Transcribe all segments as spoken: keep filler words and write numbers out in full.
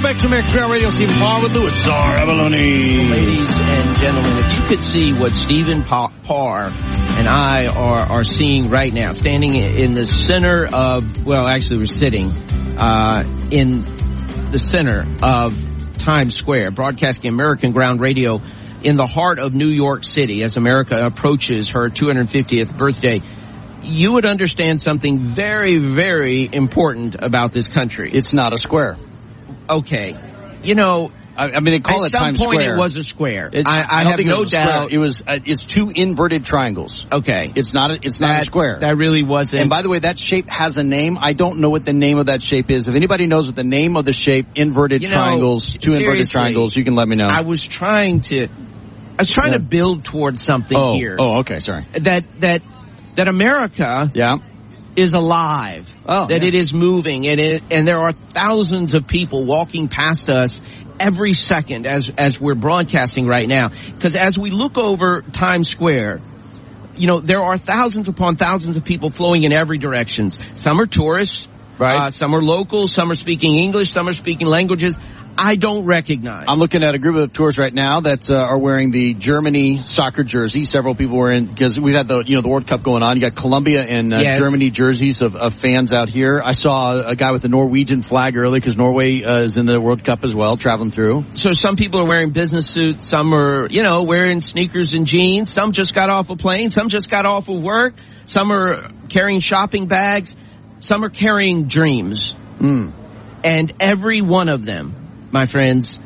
back to American Ground Radio. Stephen Parr with Louis Czar Abalone. Ladies and gentlemen, if you could see what Stephen Parr and I are, are seeing right now, standing in the center of, well, actually we're sitting uh, in the center of Times Square, broadcasting American Ground Radio in the heart of New York City as America approaches her two hundred fiftieth birthday, you would understand something very, very important about this country. It's not a square. Okay. You know, I, I mean, they call at it some Times point Square. It was a square. It, I, I, I don't have think no it was a square. doubt. It was. Uh, it's two inverted triangles. Okay. It's not. A, it's not that, a square. That really wasn't. And by the way, that shape has a name. I don't know what the name of that shape is. If anybody knows what the name of the shape, inverted you know, triangles, two inverted triangles, you can let me know. I was trying to. I was trying yeah. to build towards something oh, here. Oh, okay. Sorry. That that that America. Yeah. is alive, oh, that yeah. it is moving, and it, and there are thousands of people walking past us every second as as we're broadcasting right now. Because as we look over Times Square, you know, there are thousands upon thousands of people flowing in every direction. Some are tourists, right? Uh, some are local, some are speaking English, some are speaking languages I don't recognize. I'm looking at a group of tourists right now that uh, are wearing the Germany soccer jersey. Several people were in, because we've had the, you know, the World Cup going on. You got Colombia and uh, yes. Germany jerseys of, of fans out here. I saw a guy with the Norwegian flag earlier because Norway uh, is in the World Cup as well, traveling through. So some people are wearing business suits. Some are, you know, wearing sneakers and jeans. Some just got off a plane. Some just got off of work. Some are carrying shopping bags. Some are carrying dreams. Mm. And every one of them, my friends,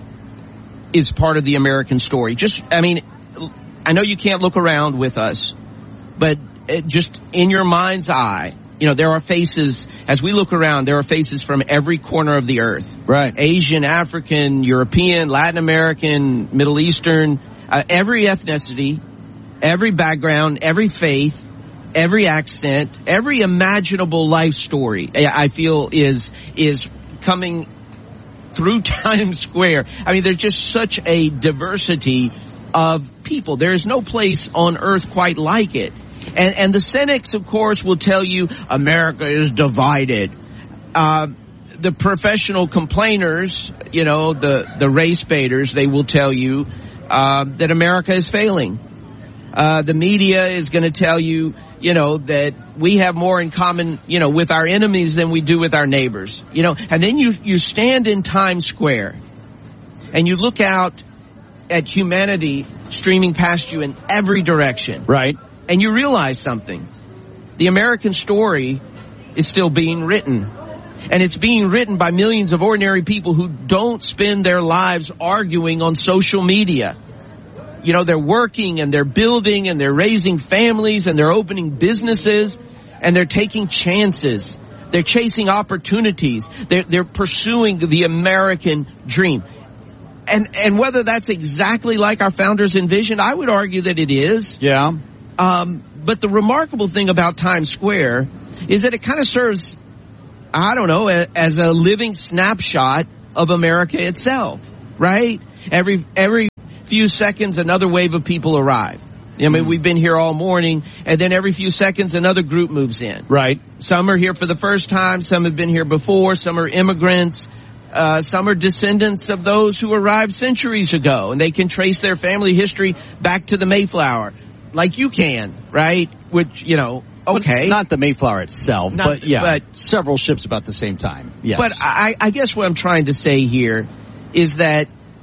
is part of the American story. Just, I mean, I know you can't look around with us, but it just in your mind's eye, you know, there are faces, as we look around, there are faces from every corner of the earth. Right. Asian, African, European, Latin American, Middle Eastern, uh, every ethnicity, every background, every faith, every accent, every imaginable life story, I feel is, is coming through Times Square. I mean, there's just such a diversity of people. There is no place on earth quite like it. And, and the cynics, of course, will tell you America is divided. Uh, the professional complainers, you know, the, the race baiters, they will tell you uh, that America is failing. Uh, the media is going to tell you, you know, that we have more in common, you know, with our enemies than we do with our neighbors, you know. And then you, you stand in Times Square and you look out at humanity streaming past you in every direction. Right. And you realize something. The American story is still being written. And it's being written by millions of ordinary people who don't spend their lives arguing on social media. You know, they're working and they're building and they're raising families and they're opening businesses and they're taking chances. They're chasing opportunities. They're, they're pursuing the American dream. And, and whether that's exactly like our founders envisioned, I would argue that it is. Yeah. Um, but the remarkable thing about Times Square is that it kind of serves, I don't know, as a living snapshot of America itself, right? Every, every, few seconds another wave of people arrive. I mean, we've been here all morning, and then every few seconds another group moves in. Right. Some are here for the first time, some have been here before, some are immigrants, uh, some are descendants of those who arrived centuries ago, and they can trace their family history back to the Mayflower, like you can, right? Which, you know, okay. But not the Mayflower itself, not, but yeah, but, several ships about the same time. Yes. But I, I guess what I'm trying to say here is that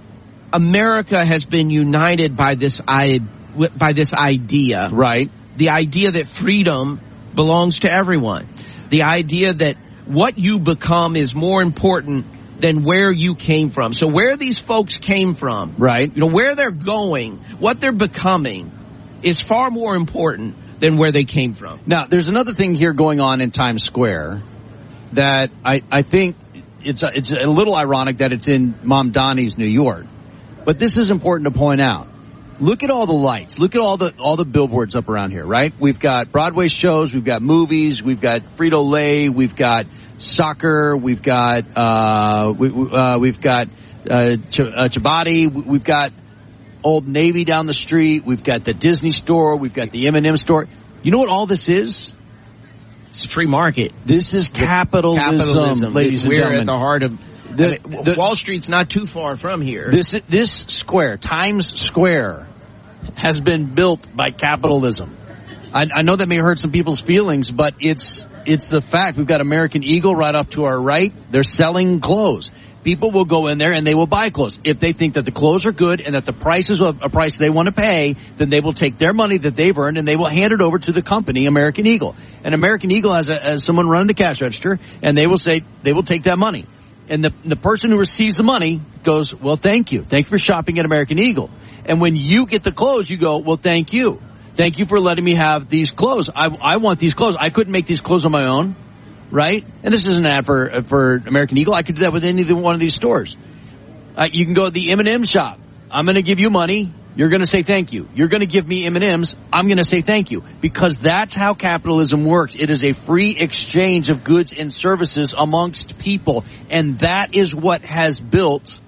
America has been united by this I, by this idea. Right. The idea that freedom belongs to everyone. The idea that what you become is more important than where you came from. So where these folks came from, right, you know, where they're going, what they're becoming is far more important than where they came from. Now, there's another thing here going on in Times Square that I, I think it's a, it's a little ironic that it's in Mom Donnie's New York. But this is important to point out. Look at all the lights. Look at all the all the billboards up around here, right? We've got Broadway shows, we've got movies, we've got Frito-Lay, we've got soccer, we've got uh, we, uh we've got uh, Ch- uh Chobani, we've got Old Navy down the street, we've got the Disney store, we've got the M and M store. You know what all this is? It's a free market. This is capitalism, capitalism. ladies and We're gentlemen. at the heart of The, I mean, the, Wall Street's not too far from here. This this square, Times Square, has been built by capitalism. I, I know that may hurt some people's feelings, but it's it's the fact. We've got American Eagle right up to our right. They're selling clothes. People will go in there and they will buy clothes. If they think that the clothes are good and that the price is a price they want to pay, then they will take their money that they've earned and they will hand it over to the company, American Eagle. And American Eagle has, a, has someone running the cash register, and they will say, they will take that money. And the, the person who receives the money goes, well, thank you. Thank you for shopping at American Eagle. And when you get the clothes, you go, well, thank you. Thank you for letting me have these clothes. I, I want these clothes. I couldn't make these clothes on my own. Right? And this isn't an ad for, for American Eagle. I could do that with any one of these stores. Uh, you can go to the M and M shop. I'm going to give you money. You're going to say thank you. You're going to give me M and M's. I'm going to say thank you. Because that's how capitalism works. It is a free exchange of goods and services amongst people. And that is what has built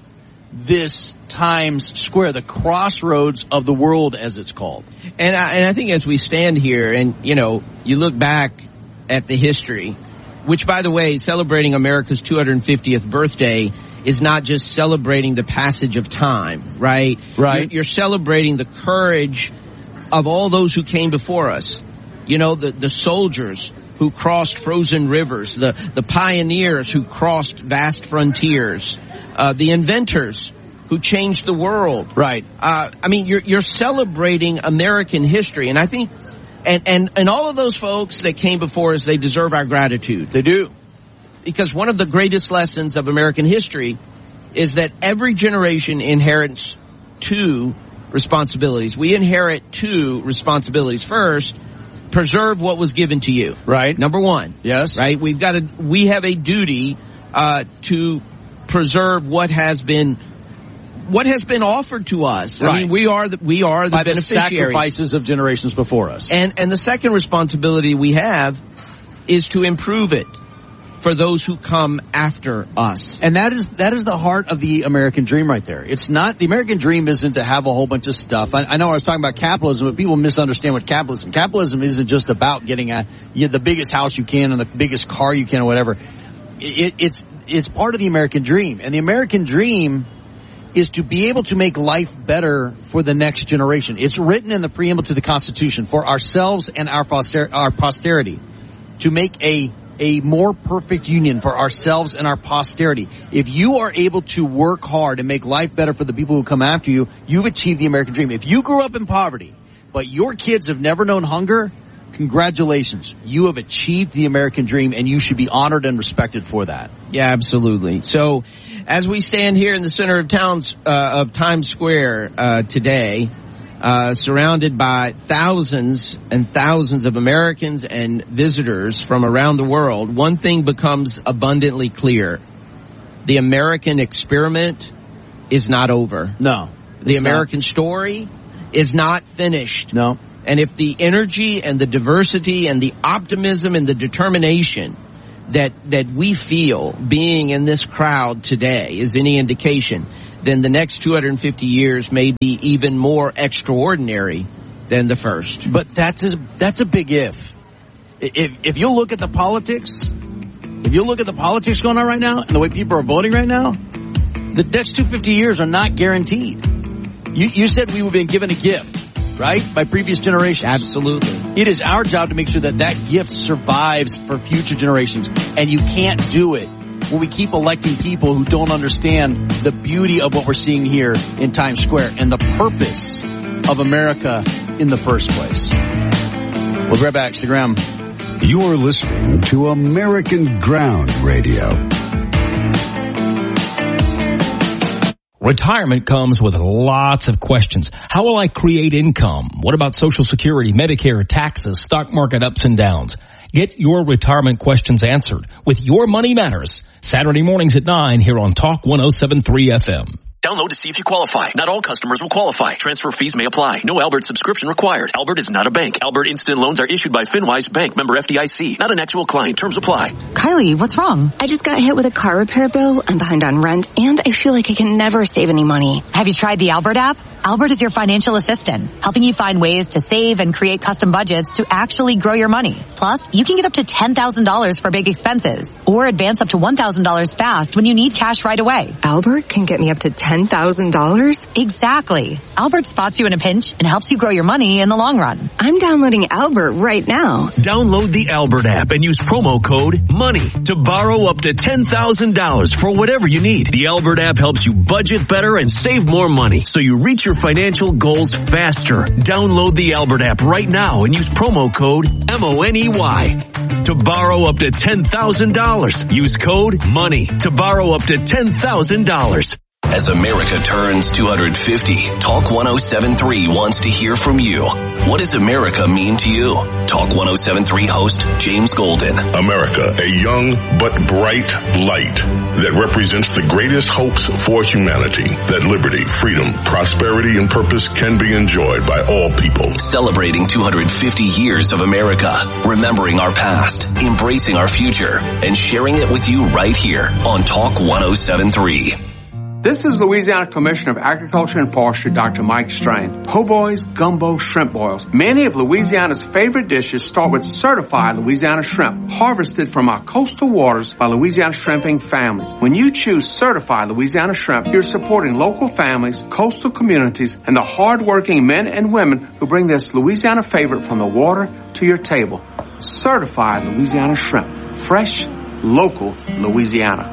this Times Square, the crossroads of the world, as it's called. And I, and I think as we stand here and, you know, you look back at the history, which, by the way, celebrating America's two hundred fiftieth birthday is not just celebrating the passage of time, right? Right. You're, you're celebrating the courage of all those who came before us. You know, the, the soldiers who crossed frozen rivers, the, the pioneers who crossed vast frontiers, uh, the inventors who changed the world. Right. Uh, I mean, you're, you're celebrating American history, and I think And, and, and all of those folks that came before us, they deserve our gratitude. They do. Because one of the greatest lessons of American history is that every generation inherits two responsibilities. We inherit two responsibilities. First, preserve what was given to you. Right. Number one. Yes. Right. We've got to, we have a duty, uh, to preserve what has been What has been offered to us. Right. I mean, we are the, we are the By beneficiaries. the sacrifices of generations before us. And, and the second responsibility we have is to improve it for those who come after us. And that is, that is the heart of the American dream right there. It's not, the American dream isn't to have a whole bunch of stuff. I, I know I was talking about capitalism, but people misunderstand what capitalism, capitalism isn't just about getting a, you know, the biggest house you can and the biggest car you can or whatever. It, it's, it's part of the American dream. And the American dream is to be able to make life better for the next generation. It's written in the preamble to the Constitution for ourselves and our, poster- our posterity to make a a more perfect union for ourselves and our posterity. If you are able to work hard and make life better for the people who come after you, you've achieved the American dream. If you grew up in poverty, but your kids have never known hunger, congratulations. You have achieved the American dream, and you should be honored and respected for that. Yeah, absolutely. So, as we stand here in the center of towns uh, of Times Square uh, today, uh, surrounded by thousands and thousands of Americans and visitors from around the world, one thing becomes abundantly clear: the American experiment is not over. No, the American not. story is not finished. No. And if the energy and the diversity and the optimism and the determination that that we feel being in this crowd today is any indication, then the next two hundred fifty years may be even more extraordinary than the first. But that's a, that's a big if. If if you look at the politics, if you look at the politics going on right now and the way people are voting right now, the next two hundred fifty years are not guaranteed. You you said we were being given a gift, right, by previous generations. Absolutely. It is our job to make sure that that gift survives for future generations. And you can't do it when we keep electing people who don't understand the beauty of what we're seeing here in Times Square and the purpose of America in the first place. We'll be right back. Stick around. You're listening to American Ground Radio. Retirement comes with lots of questions. How will I create income? What about Social Security, Medicare, taxes, stock market ups and downs? Get your retirement questions answered with Your Money Matters. Saturday mornings at nine here on Talk one oh seven point three F M. Download to see if you qualify. Not all customers will qualify. Transfer fees may apply. No Albert subscription required. Albert is not a bank. Albert Instant Loans are issued by FinWise Bank, member F D I C. Not an actual client. Terms apply. Kylie, what's wrong? I just got hit with a car repair bill. I'm behind on rent, and I feel like I can never save any money. Have you tried the Albert app? Albert is your financial assistant, helping you find ways to save and create custom budgets to actually grow your money. Plus, you can get up to ten thousand dollars for big expenses or advance up to one thousand dollars fast when you need cash right away. Albert can get me up to ten thousand dollars? Exactly. Albert spots you in a pinch and helps you grow your money in the long run. I'm downloading Albert right now. Download the Albert app and use promo code MONEY to borrow up to ten thousand dollars for whatever you need. The Albert app helps you budget better and save more money so you reach your financial goals faster. Download the Albert app right now and use promo code M O N E Y to borrow up to ten thousand dollars. Use code MONEY to borrow up to ten thousand dollars. As America turns two hundred fifty, Talk one oh seven point three wants to hear from you. What does America mean to you? Talk one oh seven point three host James Golden. America, a young but bright light that represents the greatest hopes for humanity, that liberty, freedom, prosperity, and purpose can be enjoyed by all people. Celebrating two hundred fifty years of America, remembering our past, embracing our future, and sharing it with you right here on Talk one oh seven point three. This is Louisiana Commissioner of Agriculture and Forestry, Doctor Mike Strain. Po' boys, gumbo, shrimp boils. Many of Louisiana's favorite dishes start with certified Louisiana shrimp, harvested from our coastal waters by Louisiana shrimping families. When you choose certified Louisiana shrimp, you're supporting local families, coastal communities, and the hard-working men and women who bring this Louisiana favorite from the water to your table. Certified Louisiana shrimp. Fresh, local Louisiana.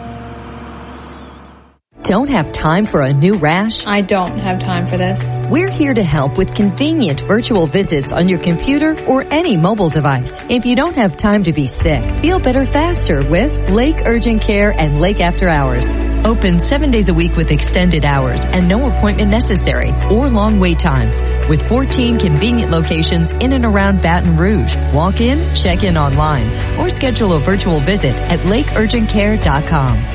Don't have time for a new rash? I don't have time for this. We're here to help with convenient virtual visits on your computer or any mobile device. If you don't have time to be sick, feel better faster with Lake Urgent Care and Lake After Hours. Open seven days a week with extended hours and no appointment necessary or long wait times. With fourteen convenient locations in and around Baton Rouge. Walk in, check in online, or schedule a virtual visit at lake urgent care dot com.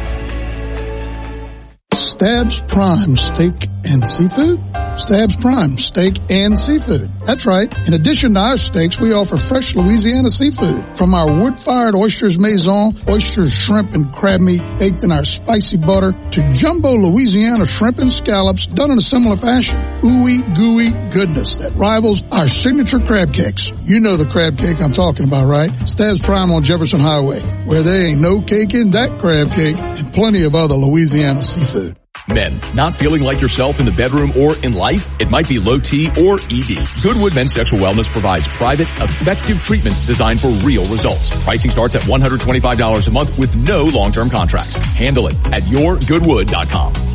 Stabs Prime Steak and Seafood? Stabs Prime Steak and Seafood. That's right. In addition to our steaks, we offer fresh Louisiana seafood. From our wood-fired oysters maison, oysters, shrimp, and crab meat baked in our spicy butter, to jumbo Louisiana shrimp and scallops done in a similar fashion. Ooey gooey goodness that rivals our signature crab cakes. You know the crab cake I'm talking about, right? Stabs Prime on Jefferson Highway, where there ain't no cake in that crab cake, and plenty of other Louisiana seafood. Men, not feeling like yourself in the bedroom or in life? It might be low T or E D. Goodwood Men's Sexual Wellness provides private, effective treatments designed for real results. Pricing starts at one hundred twenty-five dollars a month with no long-term contracts. Handle it at your goodwood dot com.